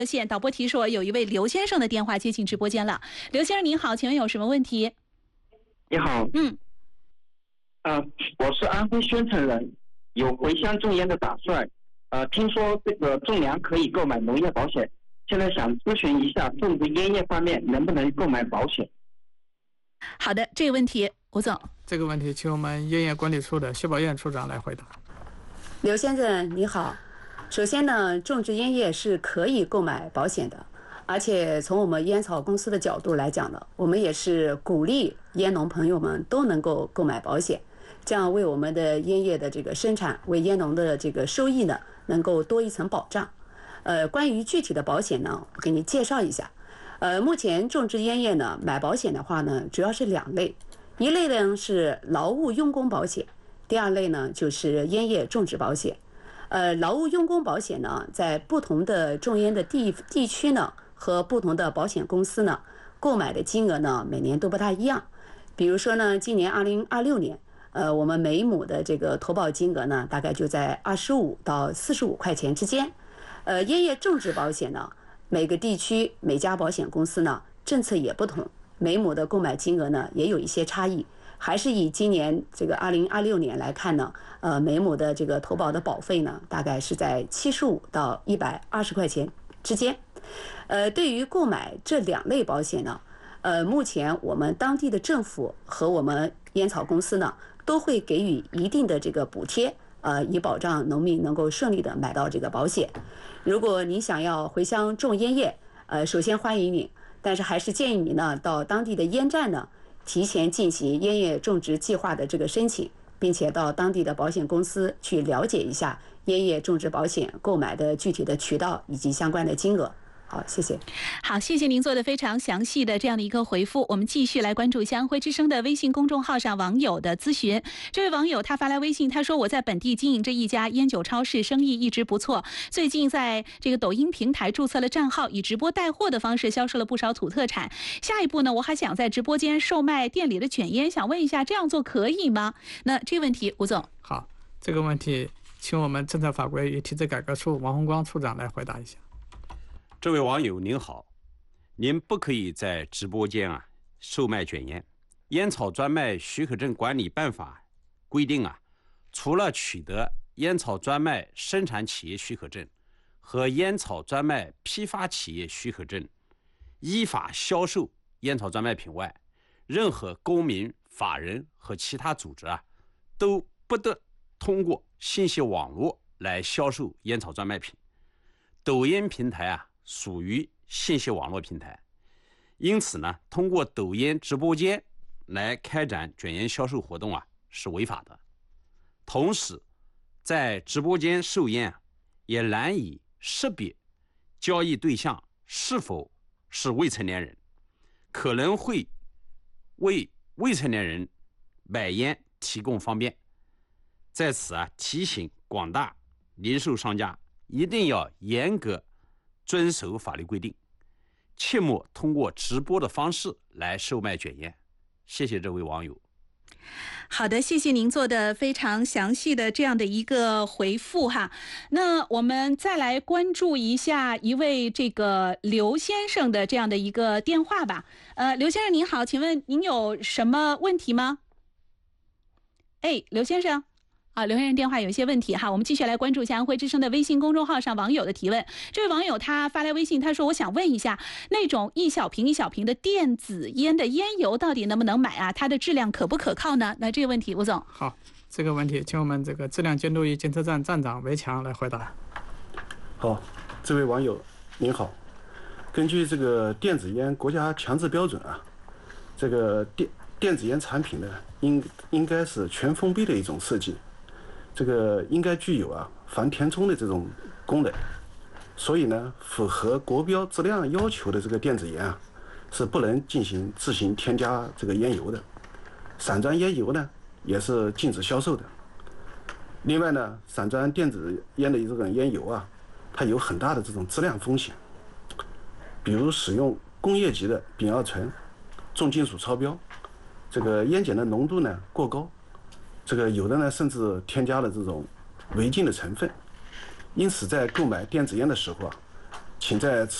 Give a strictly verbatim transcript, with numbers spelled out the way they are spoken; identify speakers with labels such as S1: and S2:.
S1: 线导播提示我有一位刘先生的电话接进直播间了。刘先生您好，请问有什么问题？
S2: 你好，
S1: 嗯，
S2: 呃，我是安徽宣城人，有回乡种烟的打算。呃，听说这个种粮可以购买农业保险，现在想咨询一下种植烟叶方面能不能购买保险？
S1: 好的，这个问题吴总。
S3: 这个问题请我们烟业管理处的谢宝燕处长来回答。
S4: 刘先生你好，首先呢，种植烟叶是可以购买保险的，而且从我们烟草公司的角度来讲呢，我们也是鼓励烟农朋友们都能够购买保险，这样为我们的烟叶的这个生产，为烟农的这个收益呢，能够多一层保障。呃，关于具体的保险呢，我给你介绍一下。呃，目前种植烟叶呢，买保险的话呢，主要是两类，一类呢是劳务用工保险，第二类呢就是烟叶种植保险。呃，劳务用工保险呢，在不同的种烟的地地区呢和不同的保险公司呢，购买的金额呢每年都不大一样。比如说呢，今年二零二六年，呃，我们每亩的这个投保金额呢，大概就在二十五到四十五块钱之间。呃，烟叶种植保险呢，每个地区每家保险公司呢政策也不同，每亩的购买金额呢也有一些差异。还是以今年这个二零二六年来看呢，呃，每亩的这个投保的保费呢，大概是在七十五到一百二十块钱之间。呃，对于购买这两类保险呢，呃，目前我们当地的政府和我们烟草公司呢，都会给予一定的这个补贴，呃，以保障农民能够顺利的买到这个保险。如果你想要回乡种烟叶，呃，首先欢迎你，但是还是建议你呢，到当地的烟站呢，提前进行烟叶种植计划的这个申请，并且到当地的保险公司去了解一下烟叶种植保险购买的具体的渠道以及相关的金额。好，谢谢。
S1: 好，谢谢您做的非常详细的这样的一个回复。我们继续来关注一下安徽之声的微信公众号上网友的咨询。这位网友他发来微信，他说我在本地经营着一家烟酒超市，生意一直不错。最近在这个抖音平台注册了账号，以直播带货的方式销售了不少土特产。下一步呢，我还想在直播间售卖店里的卷烟，想问一下这样做可以吗？那这个问题，吴总。
S3: 好，这个问题请我们政策法规与体制改革处王洪光处长来回答一下。
S5: 这位网友您好，您不可以在直播间啊售卖卷烟。烟草专卖许可证管理办法规定啊，除了取得烟草专卖生产企业许可证和烟草专卖批发企业许可证，依法销售烟草专卖品外，任何公民、法人和其他组织啊，都不得通过信息网络来销售烟草专卖品。抖音平台啊，属于信息网络平台，因此呢，通过抖音直播间来开展卷烟销售活动啊，是违法的。同时，在直播间售烟啊，也难以识别交易对象是否是未成年人，可能会为未成年人买烟提供方便。在此啊，提醒广大零售商家一定要严格遵守法律规定，切莫通过直播的方式来售卖卷烟。谢谢这位网友。
S1: 好的，谢谢您做的非常详细的这样的一个回复哈。那我们再来关注一下一位这个刘先生的这样的一个电话吧。呃，刘先生您好，请问您有什么问题吗？哎，刘先生。啊，刘先生电话有一些问题哈，我们继续来关注一下安徽之声的微信公众号上网友的提问。这位网友他发来微信，他说我想问一下，那种一小瓶一小瓶的电子烟的烟油到底能不能买啊？它的质量可不可靠呢？那这个问题，吴总。
S3: 好，这个问题请我们这个质量监督与监测站站长韦强来回答。
S6: 好，这位网友您好，根据这个电子烟国家强制标准啊，这个电电子烟产品呢，应应该是全封闭的一种设计。这个应该具有啊防填充的这种功能，所以呢，符合国标质量要求的这个电子烟啊，是不能进行自行添加这个烟油的。散装烟油呢，也是禁止销售的。另外呢，散装电子烟的这种烟油啊，它有很大的这种质量风险，比如使用工业级的丙二醇、重金属超标，这个烟碱的浓度呢过高。这个有的呢，甚至添加了这种违禁的成分，因此在购买电子烟的时候啊，请请在